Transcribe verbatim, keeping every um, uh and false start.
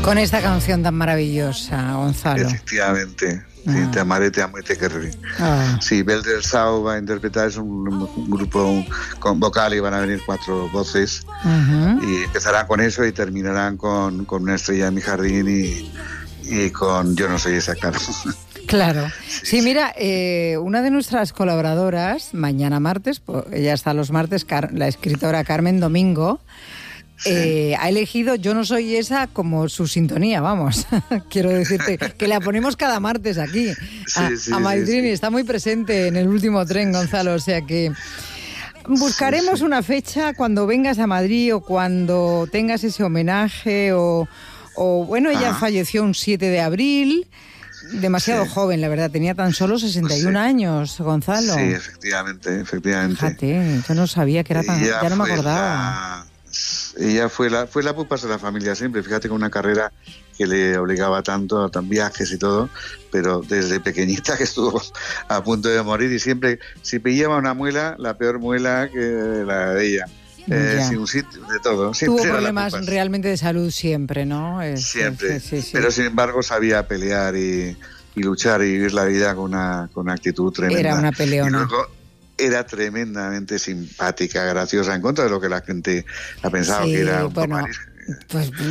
Con esta canción tan maravillosa, Gonzalo. Efectivamente. Ah. Sí, te amaré, te amo y te querré. Ah. Sí, Bel del Sau va a interpretar, es un, un grupo un, con vocal y van a venir cuatro voces. Uh-huh. Y empezarán con eso y terminarán con, con Una estrella en mi jardín y, y con Yo no soy esa, claro. Claro. Sí, mira, eh, una de nuestras colaboradoras, mañana martes, pues, ella está los martes, Car- la escritora Carmen Domingo, Sí. eh, ha elegido Yo no soy esa como su sintonía, vamos. Quiero decirte que la ponemos cada martes aquí, a, Sí, sí, a Maitrini, sí, sí. está muy presente en el último tren, Gonzalo, o sea que buscaremos Sí, sí. una fecha cuando vengas a Madrid o cuando tengas ese homenaje o, o bueno, ella Ajá. falleció un siete de abril, demasiado Sí. joven, la verdad, tenía tan solo sesenta y un Sí. años, Gonzalo. Sí, efectivamente, efectivamente. Fíjate, yo no sabía que era tan... Ella ya no me fue acordaba. la- ella fue la, fue la pupas de la familia siempre, fíjate, con una carrera que le obligaba tanto a tan viajes y todo, pero desde pequeñita que estuvo a punto de morir y siempre, si pillaba una muela, la peor muela que la de ella. Eh, Ya. sin un sitio, de todo. Siempre Tuvo era la problemas pupas. realmente de salud siempre, ¿no? Es- Siempre, sí, sí, sí. pero sin embargo sabía pelear y, y luchar y vivir la vida con una, con una actitud tremenda. Era una Y peleona. luego era tremendamente simpática, graciosa, en contra de lo que la gente ha pensado Sí, que era un bueno, poco... pues